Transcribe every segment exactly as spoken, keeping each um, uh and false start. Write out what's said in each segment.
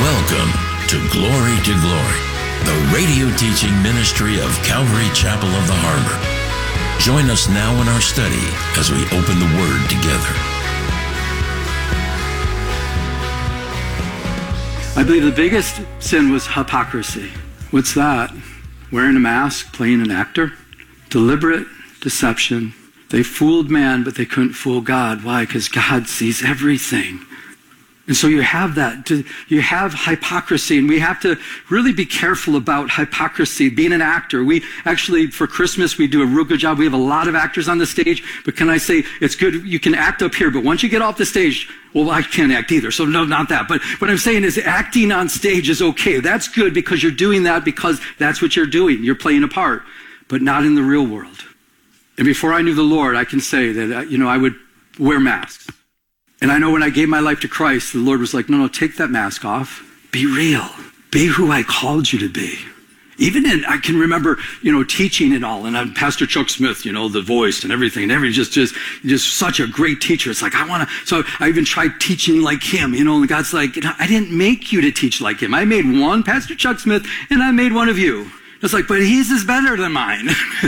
Welcome to Glory to Glory, the radio teaching ministry of Calvary Chapel of the Harbor. Join us now in our study as we open the Word together. I believe the biggest sin was hypocrisy. What's that? Wearing a mask, playing an actor. Deliberate deception. They fooled man, but they couldn't fool God. Why? Because God sees everything. And so you have that. You have hypocrisy, and we have to really be careful about hypocrisy. Being an actor, we actually, for Christmas, we do a real good job. We have a lot of actors on the stage, but can I say, it's good, you can act up here, but once you get off the stage, well, I can't act either, so no, not that. But what I'm saying is acting on stage is okay. That's good because you're doing that because that's what you're doing. You're playing a part, but not in the real world. And before I knew the Lord, I can say that, you know, I would wear masks. And I know when I gave my life to Christ, the Lord was like, no, no, take that mask off. Be real. Be who I called you to be. Even in, I can remember, you know, teaching and all, and I'm Pastor Chuck Smith, you know, the voice and everything, and every just, just, just such a great teacher. It's like, I want to, so I even tried teaching like him, you know, and God's like, I didn't make you to teach like him. I made one, Pastor Chuck Smith, and I made one of you. It's like, but his is better than mine.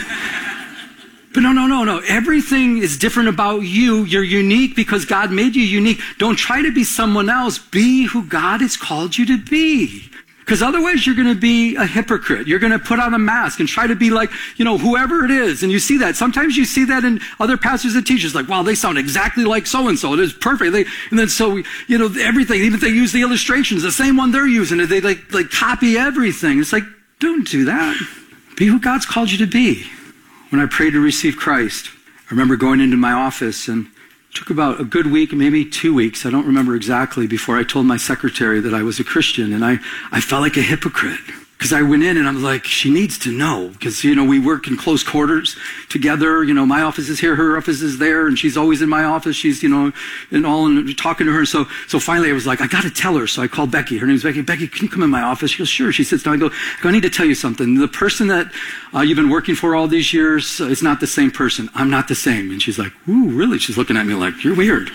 But no, no, no, no. Everything is different about you. You're unique because God made you unique. Don't try to be someone else. Be who God has called you to be. Because otherwise you're going to be a hypocrite. You're going to put on a mask and try to be like, you know, whoever it is. And you see that. Sometimes you see that in other pastors and teachers. Like, wow, they sound exactly like so-and-so. It is perfect. They, and then so, you know, everything, even if they use the illustrations, the same one they're using, they like, like copy everything. It's like, don't do that. Be who God's called you to be. When I prayed to receive Christ, I remember going into my office, and it took about a good week, maybe two weeks, I don't remember exactly, before I told my secretary that I was a Christian. And I, I felt like a hypocrite. Because I went in and I was like, she needs to know. Because, you know, we work in close quarters together. You know, my office is here, her office is there, and she's always in my office. She's, you know, and all, and talking to her. So so finally I was like, I got to tell her. So I called Becky. Her name's Becky. Becky, can you come in my office? She goes, sure. She sits down. I go, I go, I need to tell you something. The person that uh, you've been working for all these years uh, is not the same person. I'm not the same. And she's like, ooh, really? She's looking at me like, you're weird.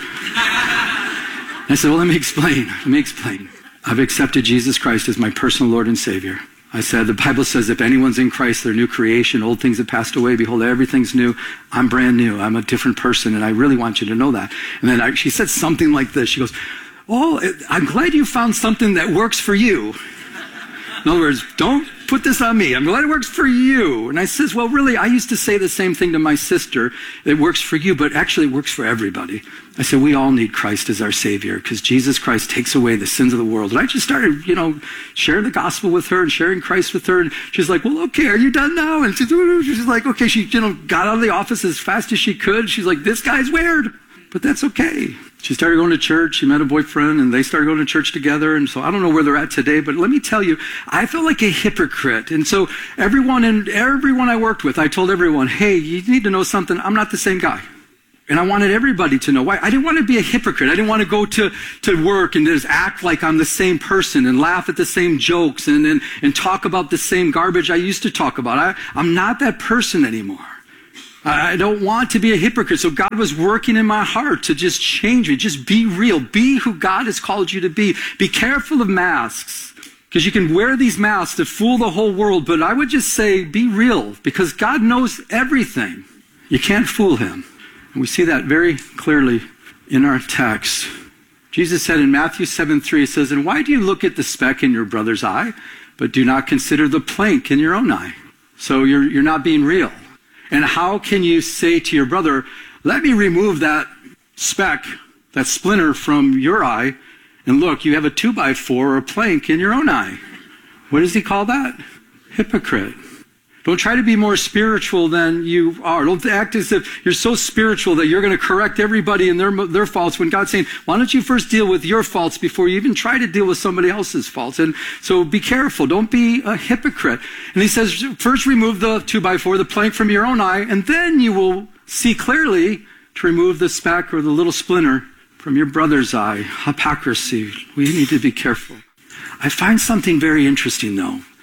I said, well, let me explain. Let me explain. I've accepted Jesus Christ as my personal Lord and Savior. I said, the Bible says if anyone's in Christ, they're a new creation. Old things have passed away. Behold, everything's new. I'm brand new. I'm a different person, and I really want you to know that. And then I, she said something like this. She goes, oh, I'm glad you found something that works for you. In other words, don't put this on me. I'm glad it works for you. And I says, well, really, I used to say the same thing to my sister. It works for you, but actually it works for everybody. I said, we all need Christ as our Savior because Jesus Christ takes away the sins of the world. And I just started, you know, sharing the gospel with her and sharing Christ with her. And she's like, well, okay, are you done now? And she's, she's like, okay, she, you know, got out of the office as fast as she could. She's like, this guy's weird, but that's okay. She started going to church. She met a boyfriend, and they started going to church together. And so I don't know where they're at today, but let me tell you, I felt like a hypocrite. And so everyone and everyone I worked with, I told everyone, hey, you need to know something. I'm not the same guy. And I wanted everybody to know why. I didn't want to be a hypocrite. I didn't want to go to, to work and just act like I'm the same person and laugh at the same jokes and, and, and talk about the same garbage I used to talk about. I, I'm not that person anymore. I don't want to be a hypocrite. So God was working in my heart to just change me. Just be real. Be who God has called you to be. Be careful of masks, because you can wear these masks to fool the whole world. But I would just say be real, because God knows everything. You can't fool him. And we see that very clearly in our text. Jesus said in Matthew seven three, it says, and why do you look at the speck in your brother's eye, but do not consider the plank in your own eye? So you're, you're not being real. And how can you say to your brother, let me remove that speck, that splinter from your eye, and look, you have a two by four or a plank in your own eye. What does he call that? Hypocrite. Don't try to be more spiritual than you are. Don't act as if you're so spiritual that you're going to correct everybody and their, their faults, when God's saying, why don't you first deal with your faults before you even try to deal with somebody else's faults? And so be careful. Don't be a hypocrite. And he says, first remove the two by four, the plank from your own eye, and then you will see clearly to remove the speck or the little splinter from your brother's eye. Hypocrisy. We need to be careful. I find something very interesting, though.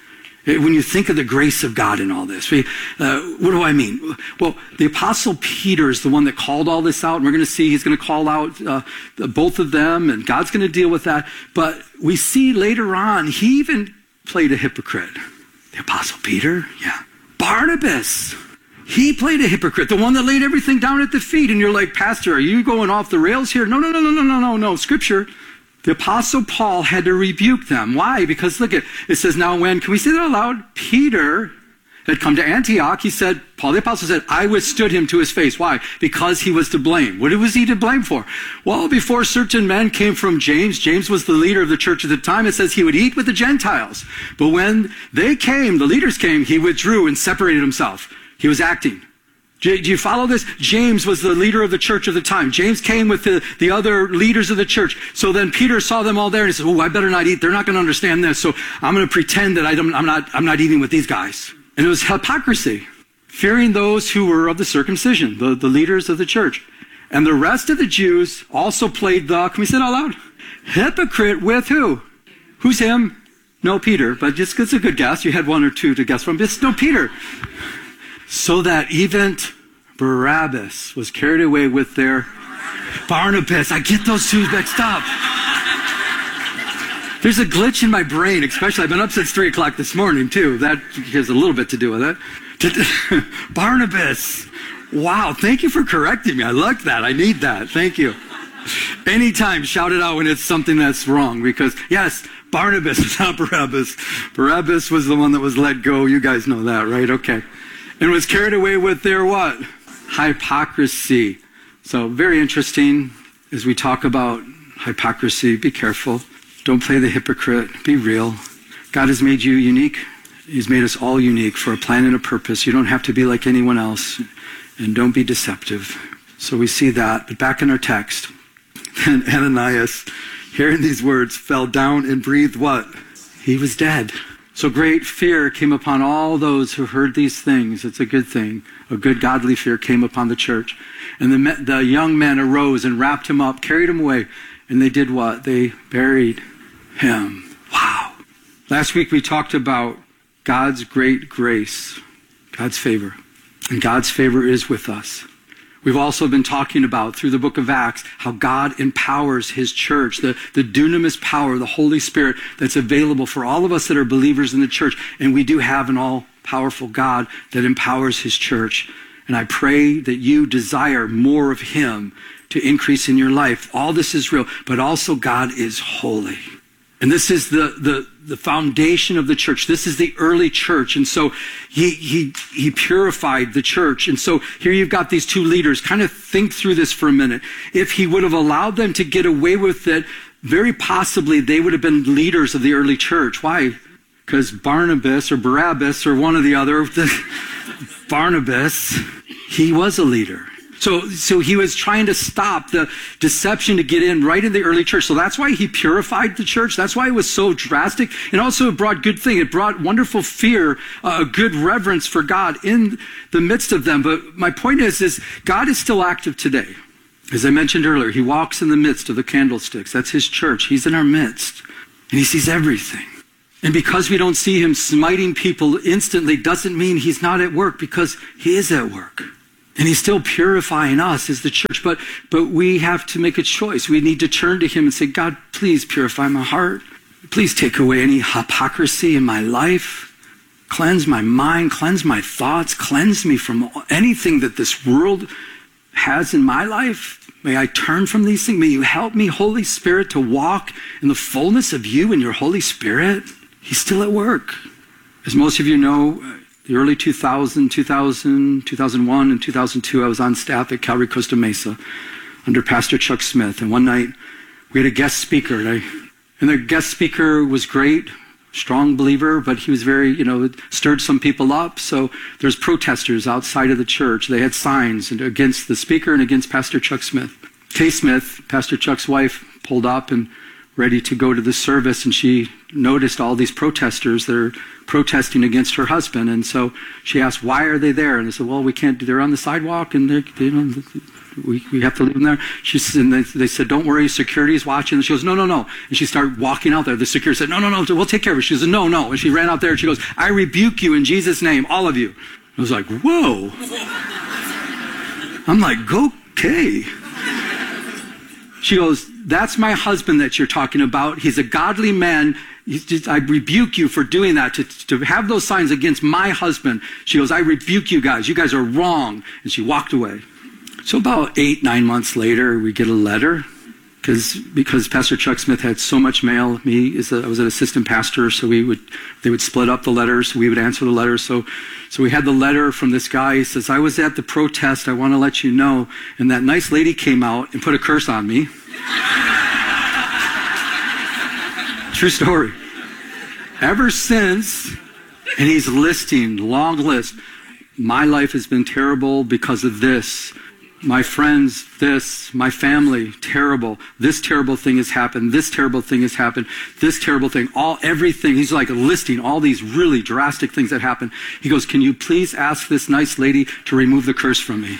When you think of the grace of God in all this, we, uh, what do I mean? Well, the Apostle Peter is the one that called all this out, and we're going to see he's going to call out uh, both of them, and God's going to deal with that. But we see later on, he even played a hypocrite. The Apostle Peter, yeah. Barnabas, he played a hypocrite, the one that laid everything down at the feet. And you're like, Pastor, are you going off the rails here? No, no, no, no, no, no, no, no. Scripture. The Apostle Paul had to rebuke them. Why? Because look at it says, now when, can we say that out loud? Peter had come to Antioch. He said, Paul the Apostle said, I withstood him to his face. Why? Because he was to blame. What was he to blame for? Well, before certain men came from James, James was the leader of the church at the time. It says he would eat with the Gentiles. But when they came, the leaders came, he withdrew and separated himself. He was acting. Do you follow this? James was the leader of the church at the time. James came with the, the other leaders of the church. So then Peter saw them all there and he said, oh, I better not eat. They're not going to understand this. So I'm going to pretend that I don't, I'm not, I'm not eating with these guys. And it was hypocrisy, fearing those who were of the circumcision, the, the leaders of the church. And the rest of the Jews also played the, can we say it out loud? Hypocrite with who? Who's him? No, Peter. But just, it's a good guess. You had one or two to guess from. It's no Peter. So that even Barabbas was carried away with their Barnabas. I get those two mixed up. There's a glitch in my brain, especially I've been up since three o'clock this morning too. That has a little bit to do with it. Barnabas. Wow, thank you for correcting me. I like that. I need that. Thank you. Anytime, shout it out when it's something that's wrong, because yes, Barnabas is not Barabbas. Barabbas was the one that was let go. You guys know that, right? Okay. And was carried away with their what? Hypocrisy. So very interesting as we talk about hypocrisy. Be careful. Don't play the hypocrite. Be real. God has made you unique. He's made us all unique for a plan and a purpose. You don't have to be like anyone else. And don't be deceptive. So we see that. But back in our text, and Ananias, hearing these words, fell down and breathed what? He was dead. So great fear came upon all those who heard these things. It's a good thing. A good godly fear came upon the church. And the, the young men arose and wrapped him up, carried him away. And they did what? They buried him. Wow. Last week we talked about God's great grace, God's favor. And God's favor is with us. We've also been talking about, through the book of Acts, how God empowers his church, the, the dunamis power, the Holy Spirit that's available for all of us that are believers in the church. And we do have an all-powerful God that empowers his church. And I pray that you desire more of him to increase in your life. All this is real, but also God is holy. And this is the, the, the foundation of the church. This is the early church. And so he, he, he purified the church. And so here you've got these two leaders. Kind of think through this for a minute. If he would have allowed them to get away with it, very possibly they would have been leaders of the early church. Why? Because Barnabas or Barabbas or one or the other, Barnabas, he was a leader. So, so he was trying to stop the deception to get in right in the early church. So that's why he purified the church. That's why it was so drastic. And also it brought good thing. It brought wonderful fear, a uh, good reverence for God in the midst of them. But my point is, is God is still active today. As I mentioned earlier, he walks in the midst of the candlesticks. That's his church. He's in our midst. And he sees everything. And because we don't see him smiting people instantly doesn't mean he's not at work, because he is at work. And he's still purifying us as the church. But, but we have to make a choice. We need to turn to him and say, God, please purify my heart. Please take away any hypocrisy in my life. Cleanse my mind, cleanse my thoughts, cleanse me from anything that this world has in my life. May I turn from these things. May you help me, Holy Spirit, to walk in the fullness of you and your Holy Spirit. He's still at work. As most of you know, the early two thousand, two thousand, two thousand one, and two thousand two, I was on staff at Calvary Costa Mesa under Pastor Chuck Smith. And one night, we had a guest speaker. And, I, and the guest speaker was great, strong believer, but he was very, you know, it stirred some people up. So there's protesters outside of the church. They had signs against the speaker and against Pastor Chuck Smith. Kay Smith, Pastor Chuck's wife, pulled up and ready to go to the service, and she noticed all these protesters that are protesting against her husband. And so she asked, why are they there? And they said, well, we can't, they're on the sidewalk and they're, they don't, We, we have to leave him there. She said, and they, they said, don't worry, security's watching. And she goes, no, no, no. And she started walking out there. The security said, no, no, no, we'll take care of it. She said, no, no. And she ran out there and she goes, I rebuke you in Jesus' name, all of you. I was like, whoa. I'm like, okay. She goes, that's my husband that you're talking about. He's a godly man. Just, I rebuke you for doing that, to, to have those signs against my husband. She goes, I rebuke you guys. You guys are wrong. And she walked away. So about eight, nine months later, we get a letter. Because because Pastor Chuck Smith had so much mail. Me, is a, I was an assistant pastor, so we would they would split up the letters. So we would answer the letters. So so we had the letter from this guy. He says, I was at the protest. I want to let you know. And that nice lady came out and put a curse on me. True story. Ever since, and he's listing, long list, my life has been terrible because of this. My friends, this, my family, terrible. This terrible thing has happened. This terrible thing has happened. This terrible thing, all, everything. He's like listing all these really drastic things that happened. He goes, can you please ask this nice lady to remove the curse from me?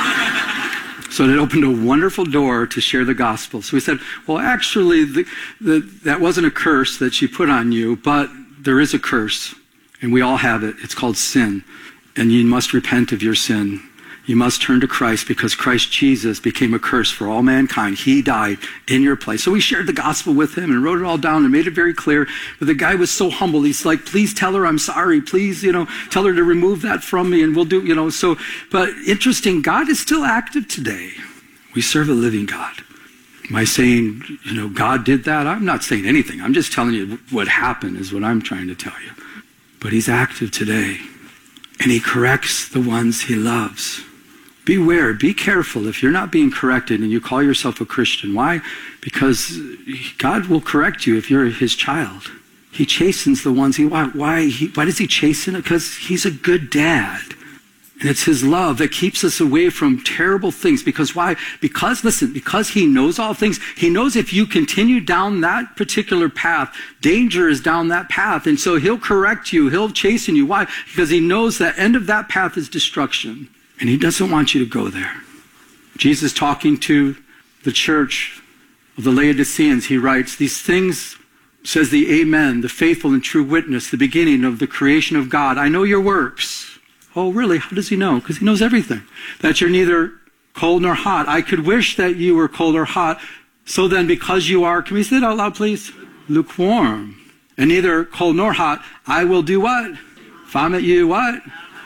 So it opened a wonderful door to share the gospel. So we said, well, actually, the, the, that wasn't a curse that she put on you, but there is a curse, and we all have it. It's called sin, and you must repent of your sin. You must turn to Christ because Christ Jesus became a curse for all mankind. He died in your place. So we shared the gospel with him and wrote it all down and made it very clear. But the guy was so humble. He's like, please tell her I'm sorry. Please, you know, tell her to remove that from me and we'll do, you know. So, but interesting, God is still active today. We serve a living God. Am I saying, you know, God did that? I'm not saying anything. I'm just telling you what happened is what I'm trying to tell you. But he's active today. And he corrects the ones he loves. Beware, be careful if you're not being corrected and you call yourself a Christian. Why? Because God will correct you if you're his child. He chastens the ones he wants. Why? He, why does he chasten? Because he's a good dad. And it's his love that keeps us away from terrible things. Because why? Because, listen, because he knows all things. He knows if you continue down that particular path, danger is down that path. And so he'll correct you. He'll chasten you. Why? Because he knows the end of that path is destruction. And he doesn't want you to go there. Jesus talking to the church of the Laodiceans, he writes, these things, says the Amen, the faithful and true witness, the beginning of the creation of God. I know your works. Oh, really? How does he know? Because he knows everything. That you're neither cold nor hot. I could wish that you were cold or hot. So then, because you are, can we say it out loud, please? Lukewarm. And neither cold nor hot, I will do what? Vomit you what?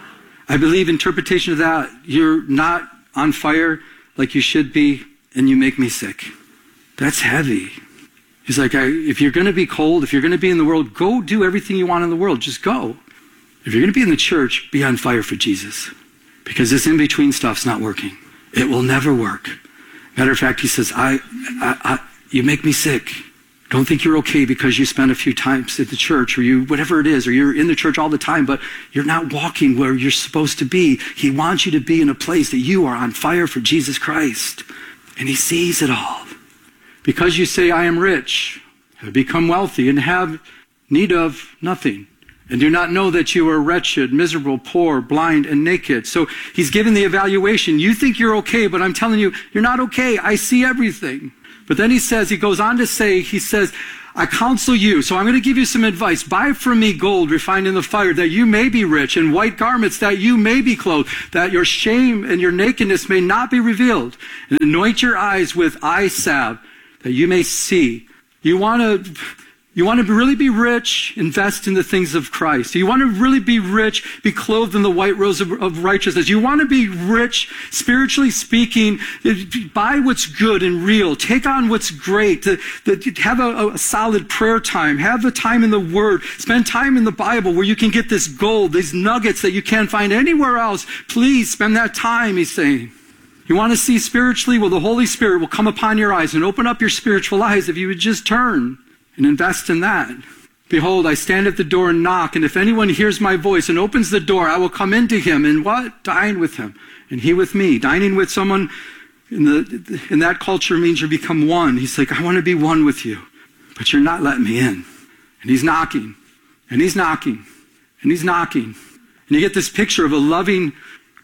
I believe interpretation of that, you're not on fire like you should be, and you make me sick. That's heavy. He's like, I, if you're going to be cold, if you're going to be in the world, go do everything you want in the world. Just go. If you're going to be in the church, be on fire for Jesus. Because this in-between stuff's not working. It will never work. Matter of fact, he says, I, I, I, you make me sick. Don't think you're okay because you spent a few times at the church or you, whatever it is, or you're in the church all the time, but you're not walking where you're supposed to be. He wants you to be in a place that you are on fire for Jesus Christ. And he sees it all. Because you say, I am rich, have become wealthy, and have need of nothing, and do not know that you are wretched, miserable, poor, blind, and naked. So he's given the evaluation. You think you're okay, but I'm telling you, you're not okay. I see everything. But then he says, he goes on to say, he says, I counsel you. So I'm going to give you some advice. Buy from me gold refined in the fire, that you may be rich, and white garments, that you may be clothed, that your shame and your nakedness may not be revealed. And anoint your eyes with eye salve, that you may see. You want to... You want to really be rich, invest in the things of Christ. You want to really be rich, be clothed in the white robes of, of righteousness. You want to be rich, spiritually speaking, buy what's good and real. Take on what's great. The, the, have a, a solid prayer time. Have a time in the Word. Spend time in the Bible where you can get this gold, these nuggets that you can't find anywhere else. Please spend that time, he's saying. You want to see spiritually? Well, the Holy Spirit will come upon your eyes and open up your spiritual eyes if you would just turn and invest in that. Behold, I stand at the door and knock, and if anyone hears my voice and opens the door, I will come into him and what? Dine with him, and he with me. Dining with someone in the in that culture means you become one. He's like, I want to be one with you, but you're not letting me in. And he's knocking, and he's knocking, and he's knocking. And you get this picture of a loving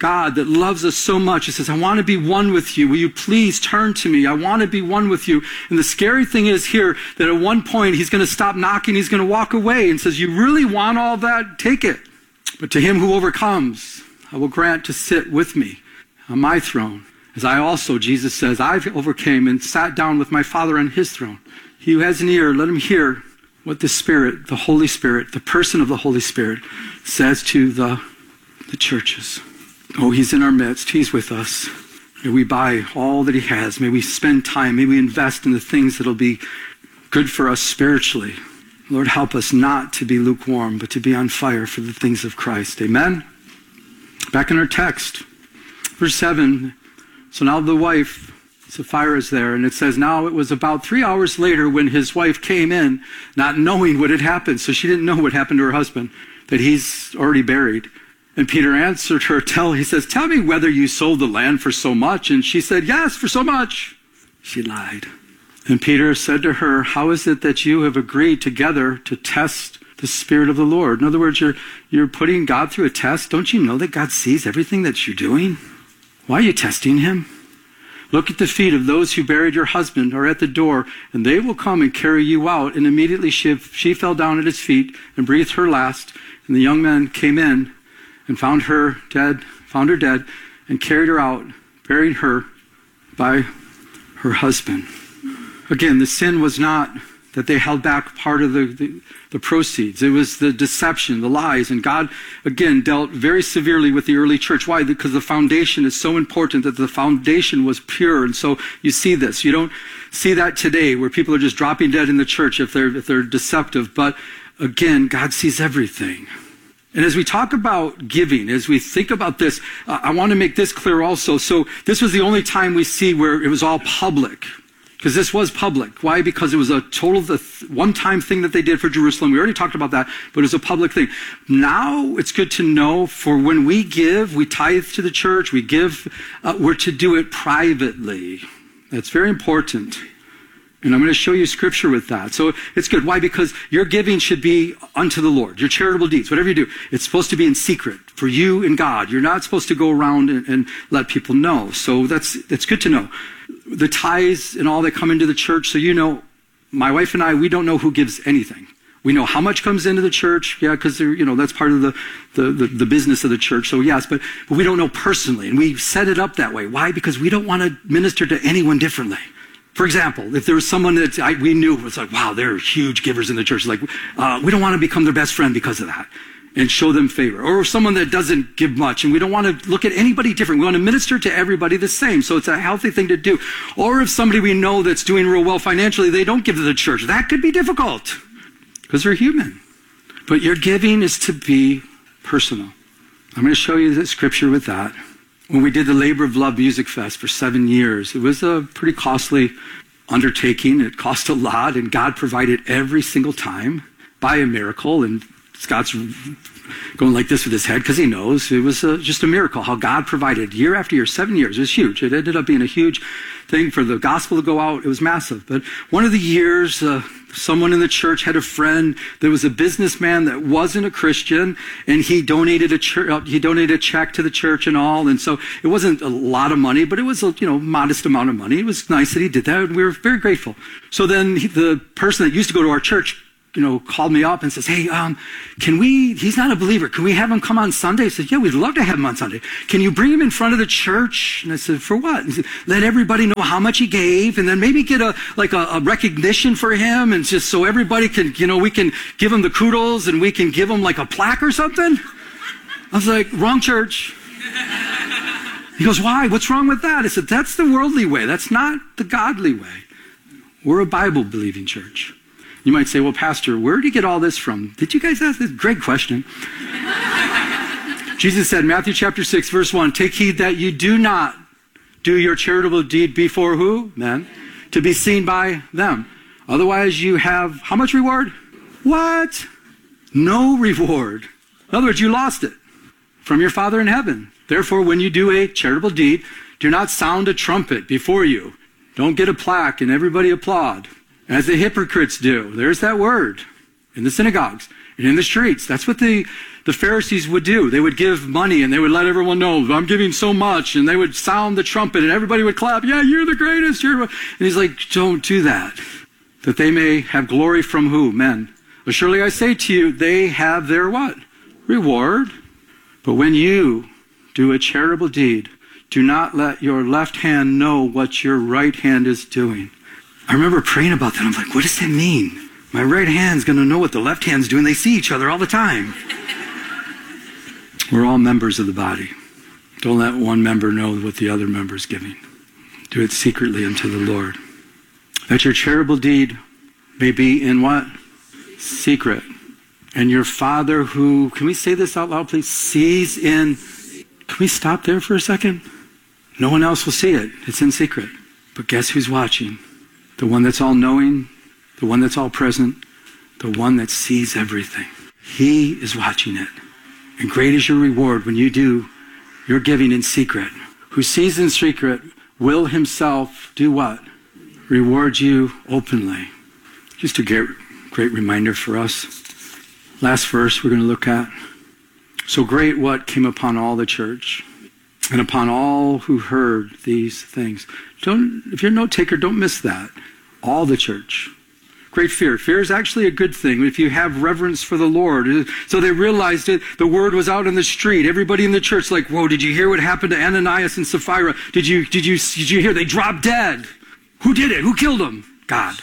God that loves us so much. He says, I want to be one with you. Will you please turn to me? I want to be one with you. And the scary thing is here that at one point he's going to stop knocking. He's going to walk away and says, you really want all that? Take it. But to him who overcomes, I will grant to sit with me on my throne. As I also, Jesus says, I've overcame and sat down with my Father on his throne. He who has an ear, let him hear what the Spirit, the Holy Spirit, the person of the Holy Spirit says to the, the churches. Oh, he's in our midst. He's with us. May we buy all that he has. May we spend time. May we invest in the things that will be good for us spiritually. Lord, help us not to be lukewarm, but to be on fire for the things of Christ. Amen? Back in our text, verse seven. So now the wife, Sapphira, is there, and it says, now it was about three hours later when his wife came in, not knowing what had happened. So she didn't know what happened to her husband, that he's already buried. And Peter answered her, tell, he says, tell me whether you sold the land for so much. And she said, yes, for so much. She lied. And Peter said to her, how is it that you have agreed together to test the Spirit of the Lord? In other words, you're, you're putting God through a test. Don't you know that God sees everything that you're doing? Why are you testing him? Look at the feet of those who buried your husband are at the door, and they will come and carry you out. And immediately she, she fell down at his feet and breathed her last. And the young men came in and found her dead, found her dead, and carried her out, buried her by her husband. Again, the sin was not that they held back part of the, the, the proceeds. It was the deception, the lies. And God, again, dealt very severely with the early church. Why? Because the foundation is so important, that the foundation was pure. And so you see this. You don't see that today where people are just dropping dead in the church if they're, if they're deceptive. But again, God sees everything. And as we talk about giving, as we think about this, uh, I want to make this clear also. So this was the only time we see where it was all public. Because this was public. Why? Because it was a total one-time thing that they did for Jerusalem. We already talked about that, but it was a public thing. Now it's good to know, for when we give, we tithe to the church, we give, uh, we're to do it privately. That's very important. And I'm going to show you scripture with that. So it's good. Why? Because your giving should be unto the Lord. Your charitable deeds, whatever you do, it's supposed to be in secret for you and God. You're not supposed to go around and, and let people know. So that's, that's good to know. The tithes and all that come into the church. So you know, my wife and I, we don't know who gives anything. We know how much comes into the church, yeah, because you know that's part of the, the, the, the business of the church. So yes, but, but we don't know personally. And we set it up that way. Why? Because we don't want to minister to anyone differently. For example, if there was someone that I, we knew was like, wow, they're huge givers in the church. Like, uh, we don't want to become their best friend because of that and show them favor. Or someone that doesn't give much, and we don't want to look at anybody different. We want to minister to everybody the same. So it's a healthy thing to do. Or if somebody we know that's doing real well financially, they don't give to the church. That could be difficult because they're human. But your giving is to be personal. I'm going to show you the scripture with that. When we did the Labor of Love Music Fest for seven years, it was a pretty costly undertaking. It cost a lot, and God provided every single time by a miracle. And Scott's going like this with his head because he knows it was a, just a miracle how God provided year after year, seven years. It was huge. It ended up being a huge thing for the gospel to go out. It was massive. But one of the years, uh, someone in the church had a friend that was a businessman that wasn't a Christian, and he donated a church, he donated a check to the church and all. And so it wasn't a lot of money, but it was a you know modest amount of money. It was nice that he did that, and we were very grateful. So then he, the person that used to go to our church, you know, called me up and says, hey, um, can we, he's not a believer. Can we have him come on Sunday? I said, yeah, we'd love to have him on Sunday. Can you bring him in front of the church? And I said, for what? He said, let everybody know how much he gave, and then maybe get a, like a, a recognition for him, and just so everybody can, you know, we can give him the kudos, and we can give him like a plaque or something. I was like, wrong church. He goes, why? What's wrong with that? I said, that's the worldly way. That's not the godly way. We're a Bible-believing church. You might say, well, Pastor, where did you get all this from? Did you guys ask this? Great question. Jesus said, Matthew chapter six, verse one, take heed that you do not do your charitable deed before who? Men. To be seen by them. Otherwise you have, how much reward? What? No reward. In other words, you lost it from your Father in heaven. Therefore, when you do a charitable deed, do not sound a trumpet before you. Don't get a plaque and everybody applaud, as the hypocrites do. There's that word in the synagogues and in the streets. That's what the, the Pharisees would do. They would give money and they would let everyone know, I'm giving so much, and they would sound the trumpet and everybody would clap. Yeah, you're the greatest. You're... And he's like, don't do that. That they may have glory from who? Men. But surely I say to you, they have their what? Reward. But when you do a charitable deed, do not let your left hand know what your right hand is doing. I remember praying about that. I'm like, what does that mean? My right hand's going to know what the left hand's doing. They see each other all the time. We're all members of the body. Don't let one member know what the other member's giving. Do it secretly unto the Lord. That your charitable deed may be in what? Secret. And your Father who, can we say this out loud, please? Sees in, can we stop there for a second? No one else will see it. It's in secret. But guess who's watching? The one that's all knowing, the one that's all present, the one that sees everything. He is watching it. And great is your reward when you do your giving in secret. Who sees in secret will himself do what? Reward you openly. Just a great, great reminder for us. Last verse we're going to look at. So great what came upon all the church and upon all who heard these things. Don't, if you're a note taker, don't miss that. All the church. Great fear. Fear is actually a good thing if you have reverence for the Lord. So they realized it. The word was out in the street. Everybody in the church like, whoa, did you hear what happened to Ananias and Sapphira? Did you, did you, did you hear? They dropped dead. Who did it? Who killed them? God.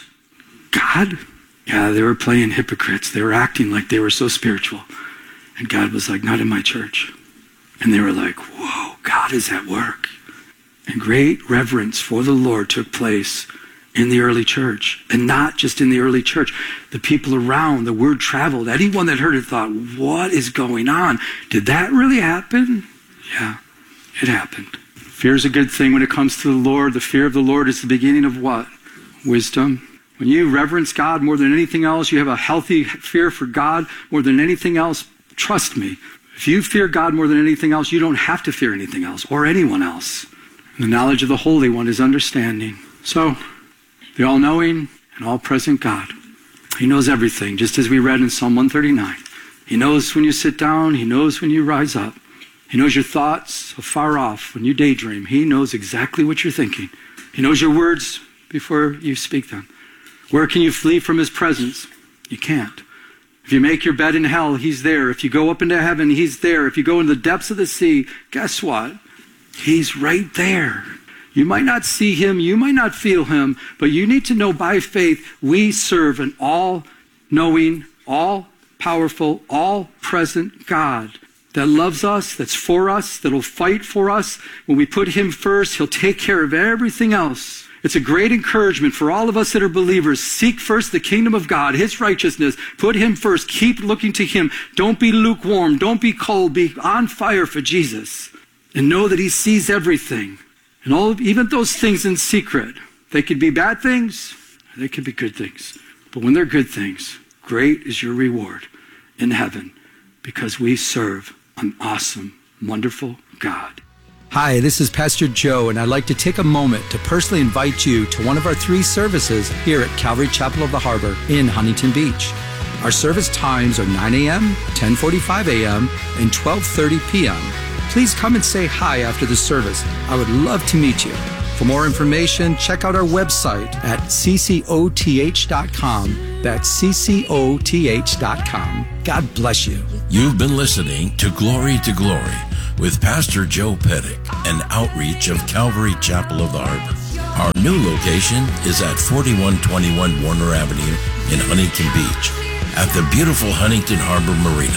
God? Yeah, they were playing hypocrites. They were acting like they were so spiritual. And God was like, not in my church. And they were like, whoa, God is at work. And great reverence for the Lord took place in the early church. And not just in the early church. The people around, the word traveled. Anyone that heard it thought, what is going on? Did that really happen? Yeah, it happened. Fear is a good thing when it comes to the Lord. The fear of the Lord is the beginning of what? Wisdom. When you reverence God more than anything else, you have a healthy fear for God more than anything else, trust me. If you fear God more than anything else, you don't have to fear anything else or anyone else. And the knowledge of the Holy One is understanding. So, the all-knowing and all-present God. He knows everything, just as we read in Psalm one thirty-nine. He knows when you sit down. He knows when you rise up. He knows your thoughts afar off when you daydream. He knows exactly what you're thinking. He knows your words before you speak them. Where can you flee from his presence? You can't. If you make your bed in hell, he's there. If you go up into heaven, he's there. If you go into the depths of the sea, guess what? He's right there. You might not see him, you might not feel him, but you need to know by faith we serve an all-knowing, all-powerful, all-present God that loves us, that's for us, that'll fight for us. When we put him first, he'll take care of everything else. It's a great encouragement for all of us that are believers. Seek first the kingdom of God, his righteousness. Put him first. Keep looking to him. Don't be lukewarm. Don't be cold. Be on fire for Jesus. And know that he sees everything. And all, even those things in secret, they could be bad things, or they could be good things. But when they're good things, great is your reward in heaven because we serve an awesome, wonderful God. Hi, this is Pastor Joe, and I'd like to take a moment to personally invite you to one of our three services here at Calvary Chapel of the Harbor in Huntington Beach. Our service times are nine a.m., ten forty-five a.m., and twelve thirty p.m. Please come and say hi after the service. I would love to meet you. For more information, check out our website at c c o t h dot com. That's c c o t h dot com. God bless you. You've been listening to Glory to Glory with Pastor Joe Pettick, an outreach of Calvary Chapel of the Harbor. Our new location is at forty-one twenty-one Warner Avenue in Huntington Beach at the beautiful Huntington Harbor Marina.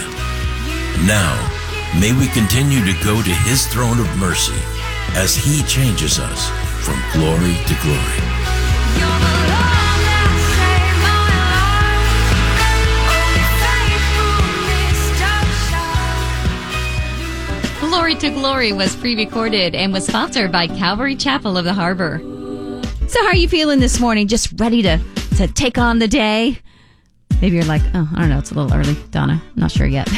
Now, may we continue to go to his throne of mercy as he changes us from glory to glory. Glory to Glory was pre-recorded and was sponsored by Calvary Chapel of the Harbor. So how are you feeling this morning? Just ready to, to take on the day? Maybe you're like, oh, I don't know, it's a little early, Donna. I'm not sure yet.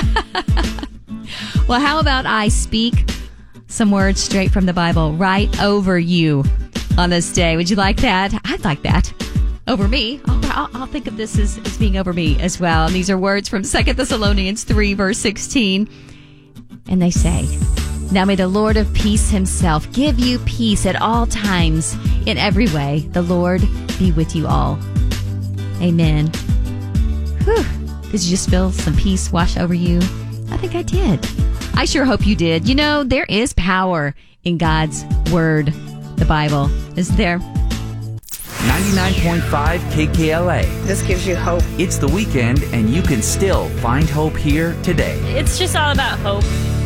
Well, how about I speak some words straight from the Bible right over you on this day? Would you like that? I'd like that. over me, I'll, I'll, I'll think of this as, as being over me as well. And these are words from Second Thessalonians three, verse sixteen. And they say, "Now may the Lord of peace himself give you peace at all times, in every way. The Lord be with you all." Amen. Whew. Did you just feel some peace wash over you? I think I did. I sure hope you did. You know, there is power in God's Word, the Bible. Is there? ninety-nine point five K K L A. This gives you hope. It's the weekend, and you can still find hope here today. It's just all about hope.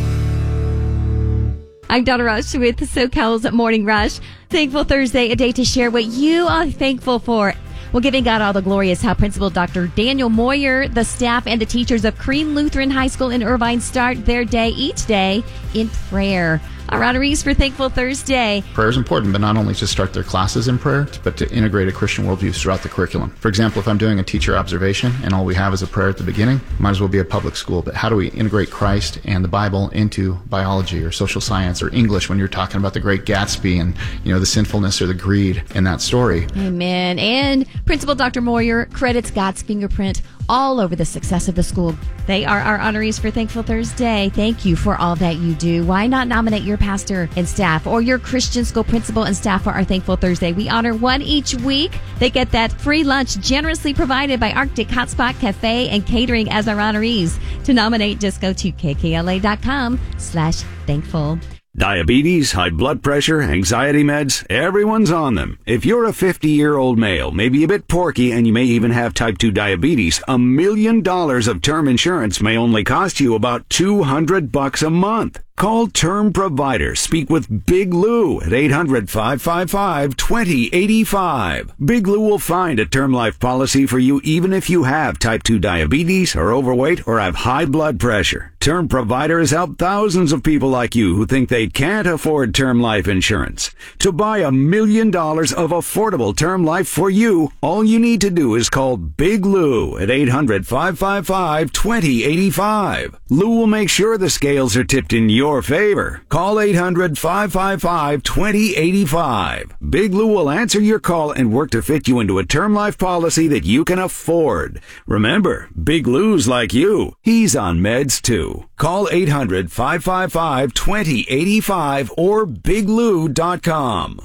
I'm Donna Rush with SoCal's Morning Rush. Thankful Thursday, a day to share what you are thankful for. Well, giving God all the glory is how Principal Doctor Daniel Moyer, the staff, and the teachers of Crean Lutheran High School in Irvine start their day each day in prayer. Our honorees for Thankful Thursday. Prayer is important, but not only to start their classes in prayer, but to integrate a Christian worldview throughout the curriculum. For example, if I'm doing a teacher observation and all we have is a prayer at the beginning, might as well be a public school. But how do we integrate Christ and the Bible into biology or social science or English when you're talking about the Great Gatsby and, you know, the sinfulness or the greed in that story? Amen. And Principal Doctor Moyer credits God's fingerprint all over the success of the school. They are our honorees for Thankful Thursday. Thank you for all that you do. Why not nominate your pastor and staff or your Christian school principal and staff for our Thankful Thursday? We honor one each week. They get that free lunch generously provided by Arctic Hotspot Cafe and Catering as our honorees. To nominate, just go to kkla.com slash thankful. Diabetes, high blood pressure, anxiety meds, everyone's on them. If you're a fifty-year-old male, maybe a bit porky, and you may even have type two diabetes, a million dollars of term insurance may only cost you about two hundred bucks a month. Call Term Provider. Speak with Big Lou at eight hundred, five five five, two zero eight five. Big Lou will find a term life policy for you even if you have type two diabetes, are overweight, or have high blood pressure. Term Provider has helped thousands of people like you who think they can't afford term life insurance. To buy a million dollars of affordable term life for you, all you need to do is call Big Lou at eight hundred, five five five, two zero eight five. Lou will make sure the scales are tipped in your Your favor. Call eight hundred, five five five, two zero eight five. Big Lou will answer your call and work to fit you into a term life policy that you can afford. Remember, Big Lou's like you. He's on meds too. Call eight hundred, five five five, two zero eight five or big lou dot com.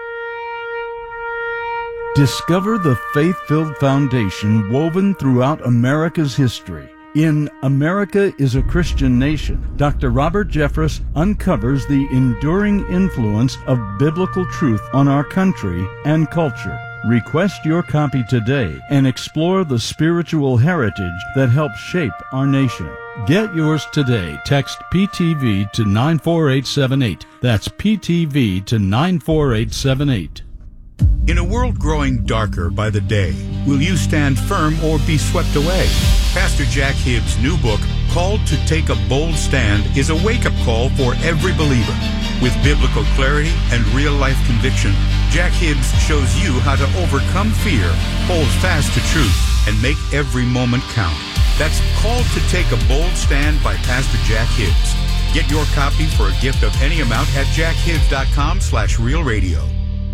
Discover the faith-filled foundation woven throughout America's history. In America is a Christian Nation, Doctor Robert Jeffress uncovers the enduring influence of biblical truth on our country and culture. Request your copy today and explore the spiritual heritage that helped shape our nation. Get yours today. Text P T V to nine four eight seven eight. That's P T V to nine four eight seven eight. In a world growing darker by the day, will you stand firm or be swept away? Pastor Jack Hibbs' new book, Called to Take a Bold Stand, is a wake-up call for every believer. With biblical clarity and real-life conviction, Jack Hibbs shows you how to overcome fear, hold fast to truth, and make every moment count. That's Called to Take a Bold Stand by Pastor Jack Hibbs. Get your copy for a gift of any amount at jackhibbs.com slash real radio.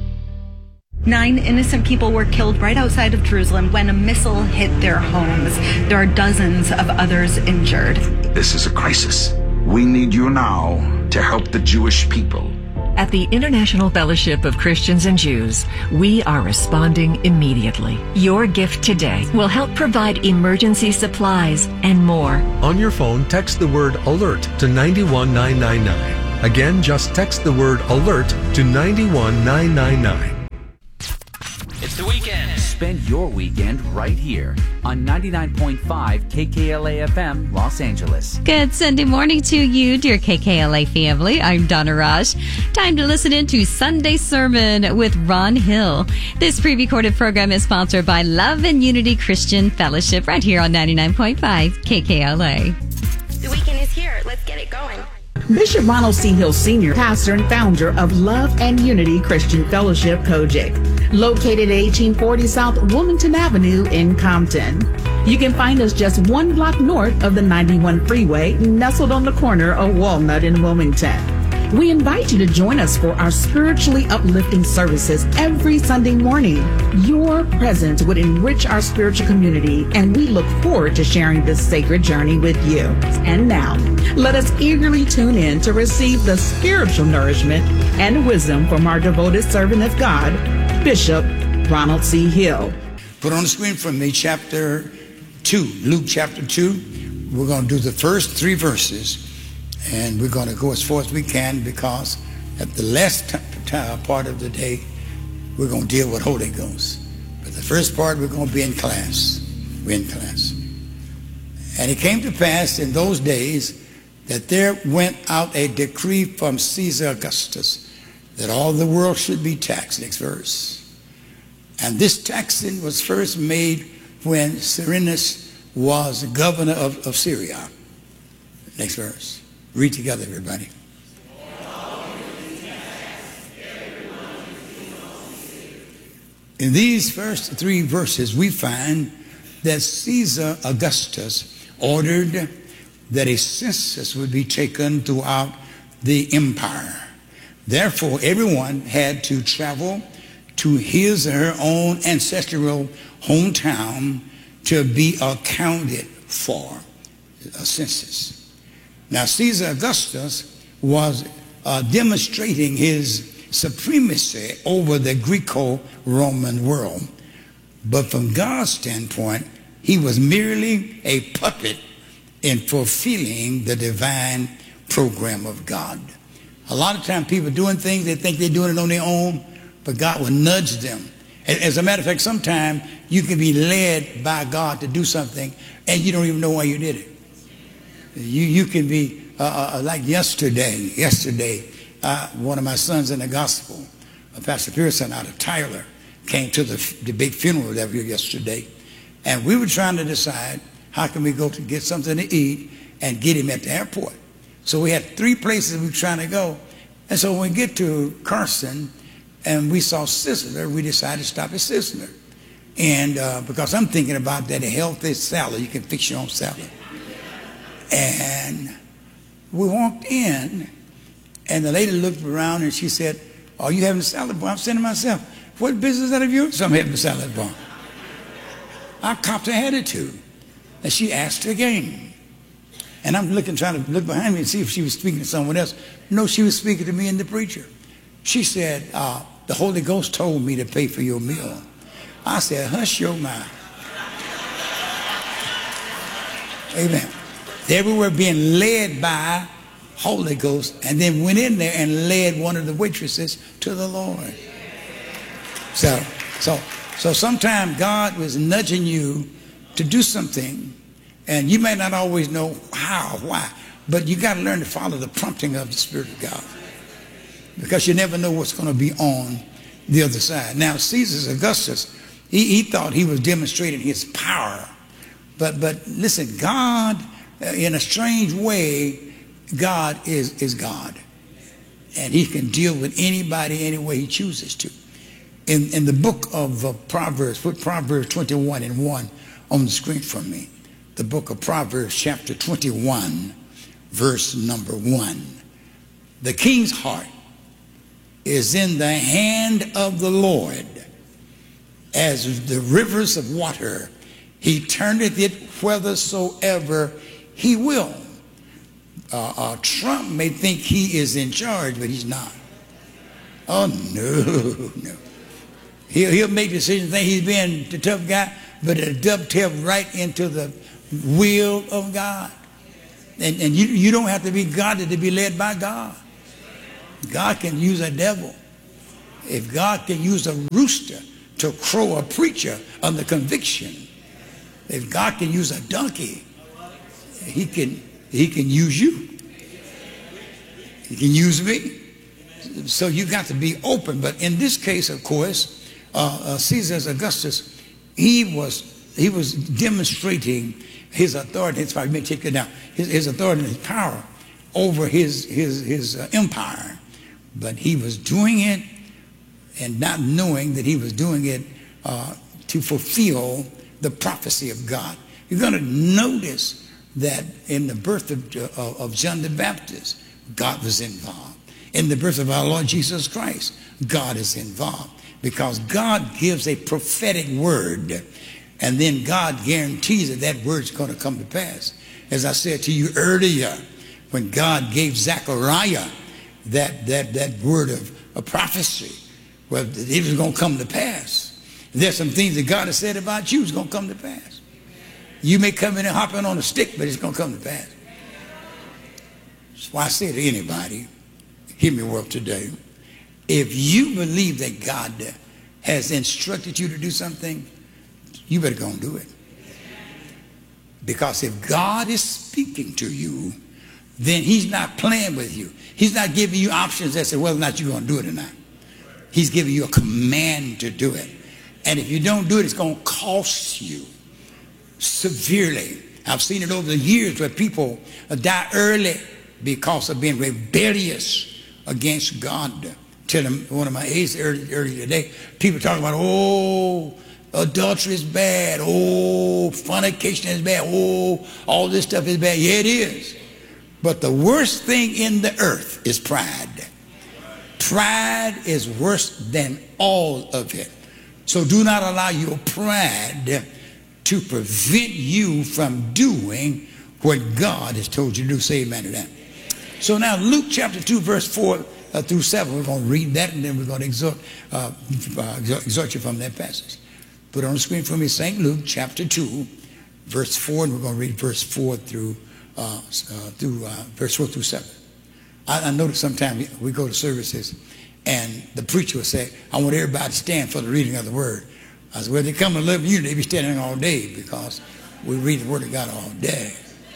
Nine innocent people were killed right outside of Jerusalem when a missile hit their homes. There are dozens of others injured. This is a crisis. We need you now to help the Jewish people. At the International Fellowship of Christians and Jews, we are responding immediately. Your gift today will help provide emergency supplies and more. On your phone, text the word ALERT to nine one nine nine nine. Again, just text the word ALERT to nine one nine nine nine. It's the weekend. Spend your weekend right here on ninety-nine point five K K L A F M, Los Angeles. Good Sunday morning to you, dear K K L A family. I'm Donna Rush. Time to listen in to Sunday Sermon with Ron Hill. This pre-recorded program is sponsored by Love and Unity Christian Fellowship right here on ninety-nine point five K K L A. The weekend is here. Let's get it going. Bishop Ronald C. Hill Senior, pastor and founder of Love and Unity Christian Fellowship, Kojic, located at eighteen forty South Wilmington Avenue in Compton. You can find us just one block north of the ninety-one freeway, nestled on the corner of Walnut and Wilmington. We invite you to join us for our spiritually uplifting services every Sunday morning. Your presence would enrich our spiritual community, and we look forward to sharing this sacred journey with you. And now, let us eagerly tune in to receive the spiritual nourishment and wisdom from our devoted servant of God, Bishop Ronald C. Hill. Put on the screen for me chapter two, Luke chapter two. We're going to do the first three verses, and we're going to go as far as we can, because at the last t- t- part of the day, we're going to deal with Holy Ghost. But the first part, we're going to be in class. We're in class. And it came to pass in those days that there went out a decree from Caesar Augustus that all the world should be taxed. Next verse. And this taxing was first made when Cyrenius was governor of, of Syria. Next verse. Read together, everybody. In these first three verses, we find that Caesar Augustus ordered that a census would be taken throughout the empire. Therefore, everyone had to travel to his or her own ancestral hometown to be accounted for, a census. Now, Caesar Augustus was uh, demonstrating his supremacy over the Greco-Roman world. But from God's standpoint, he was merely a puppet in fulfilling the divine program of God. A lot of times people are doing things, they think they're doing it on their own, but God will nudge them. As a matter of fact, sometimes you can be led by God to do something and you don't even know why you did it. You, you can be uh, uh, like yesterday, yesterday, uh, one of my sons in the gospel, uh, Pastor Pearson out of Tyler, came to the, the big funeral that we were yesterday. And we were trying to decide how can we go to get something to eat and get him at the airport. So we had three places we were trying to go. And so when we get to Carson, and we saw Sizzler, we decided to stop at Sizzler. And uh, because I'm thinking about that healthy salad, you can fix your own salad. And we walked in, and the lady looked around and she said, "Are you having a salad bar?" I'm saying to myself, what business is that of yours? I'm having a salad bar. I copped her attitude. And she asked again. And I'm looking, trying to look behind me and see if she was speaking to someone else. No, she was speaking to me and the preacher. She said, uh, the Holy Ghost told me to pay for your meal. I said, hush your mouth. Amen. They were being led by Holy Ghost, and then went in there and led one of the waitresses to the Lord. So, so, so sometimes God was nudging you to do something, and you may not always know how, why, but you got to learn to follow the prompting of the Spirit of God, because you never know what's going to be on the other side. Now, Caesar Augustus, he, he thought he was demonstrating his power, but but listen, God, uh, in a strange way, God is is God, and He can deal with anybody any way He chooses to. In in the book of uh, Proverbs, put Proverbs twenty-one and one on the screen for me. The book of Proverbs, chapter twenty-one, verse number one. The king's heart is in the hand of the Lord, as the rivers of water. He turneth it whithersoever He will. Uh, uh, Trump may think he is in charge, but he's not. Oh, no, no. He'll, he'll make decisions, think he's being the tough guy, but it'll dovetail right into the will of God. And, and you, you don't have to be godly to be led by God. God can use a devil. If God can use a rooster to crow a preacher under conviction, if God can use a donkey, he can, he can use you. He can use me. So you got to be open. But in this case, of course, uh, uh, Caesar Augustus, he was he was demonstrating his authority. It's probably take it down. His, his authority and his power over his his his uh, empire. But he was doing it and not knowing that he was doing it uh, to fulfill the prophecy of God. You're going to notice that in the birth of, uh, of John the Baptist, God was involved. In the birth of our Lord Jesus Christ, God is involved, because God gives a prophetic word, and then God guarantees that that word's going to come to pass. As I said to you earlier, when God gave Zechariah that, that, that word of, of prophecy, well, it was going to come to pass. There's some things that God has said about you is going to come to pass. You may come in and hopping on a stick, but it's going to come to pass. That's why I say to anybody, hear me well today, if you believe that God has instructed you to do something, you better go and do it. Because if God is speaking to you, then he's not playing with you. He's not giving you options that say whether or not you're going to do it or not. He's giving you a command to do it. And if you don't do it, it's going to cost you severely. I've seen it over the years where people die early because of being rebellious against God. Tell them one of my aides earlier early today, people talking about, oh, adultery is bad, oh, fornication is bad, oh, all this stuff is bad. Yeah, it is. But the worst thing in the earth is pride. Pride is worse than all of it. So do not allow your pride to prevent you from doing what God has told you to do. Say amen to that. So now Luke chapter two, verse four uh, through seven, we're going to read that, and then we're going to exhort, uh, uh, exhort you from that passage. Put it on the screen for me, Saint Luke chapter two, verse four, and we're going to read verse four through, uh, uh, through uh, verse four through seven. I, I notice sometimes we go to services, and the preacher will say, I want everybody to stand for the reading of the word. I said, well, they come to live in unity, they be standing all day, because we read the word of God all day.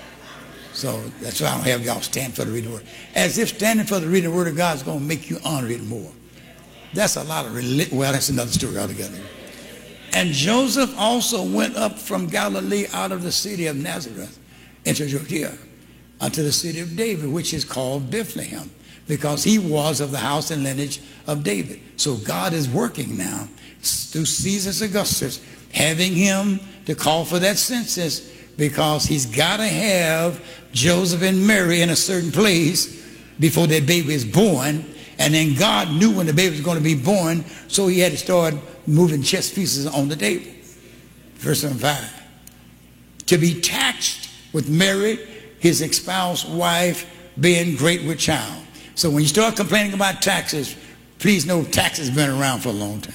So that's why I don't have y'all stand for the reading of the word. As if standing for the reading of the word of God is going to make you honor it more. That's a lot of religion. Well, that's another story altogether. And Joseph also went up from Galilee out of the city of Nazareth into Judea unto the city of David, which is called Bethlehem, because he was of the house and lineage of David. So God is working now through Caesar Augustus, having him to call for that census, because he's got to have Joseph and Mary in a certain place before that baby is born. And then God knew when the baby was going to be born, so he had to start moving chess pieces on the table. Verse number five. To be taxed with Mary, his espoused wife, being great with child. So when you start complaining about taxes, please know taxes have been around for a long time.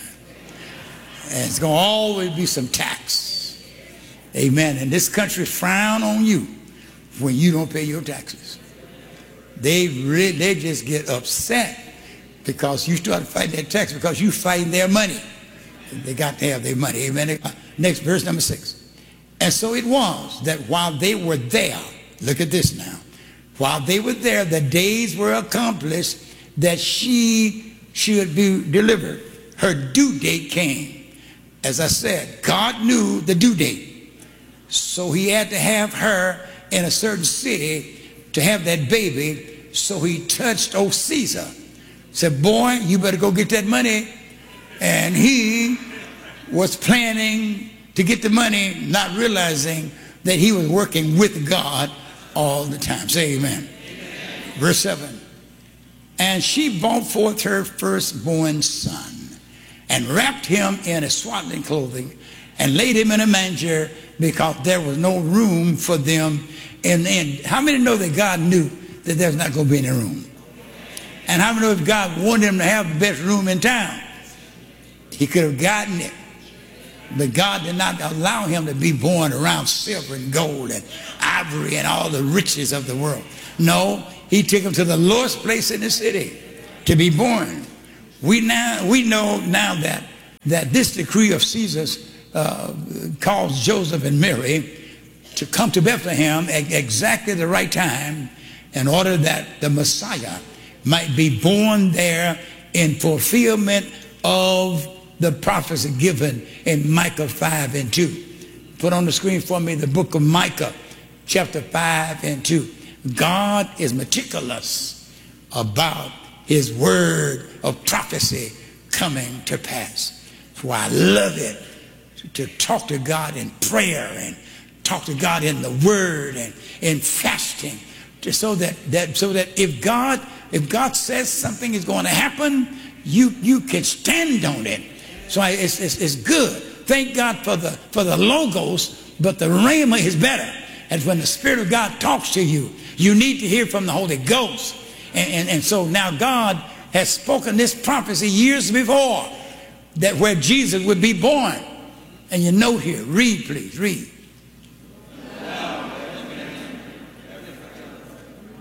And it's going to always be some tax. Amen. And this country frown on you when you don't pay your taxes. They really, they just get upset because you start fighting their tax, because you fighting their money. They got to have their money. Amen. Next verse, number six. And so it was that while they were there, look at this now, while they were there, the days were accomplished that she should be delivered. Her due date came. As I said, God knew the due date. So he had to have her in a certain city to have that baby. So he touched old Caesar. Said, boy, you better go get that money. And he was planning to get the money, not realizing that he was working with God all the time. Say amen. Amen. Verse seven. And she brought forth her firstborn son and wrapped him in a swaddling clothing and laid him in a manger, because there was no room for them in the inn. How many know that God knew that there's not going to be any room? And how many know if God wanted him to have the best room in town, he could have gotten it? But God did not allow him to be born around silver and gold and ivory and all the riches of the world. No, he took him to the lowest place in the city to be born. We now we know now that that this decree of Caesar's uh, caused Joseph and Mary to come to Bethlehem at exactly the right time, in order that the Messiah might be born there in fulfillment of the prophecy given in Micah five and two. Put on the screen for me the book of Micah, chapter five and two. God is meticulous about his word of prophecy coming to pass. That's why I love it, to talk to God in prayer and talk to God in the word and in fasting, just so that, that so that if God If God says something is going to happen, you, you can stand on it. So I, it's, it's, it's good. Thank God for the, for the logos, but the rhema is better. And when the Spirit of God talks to you, you need to hear from the Holy Ghost. And, and, and so now God has spoken this prophecy years before, that where Jesus would be born. And you note here, read please, read.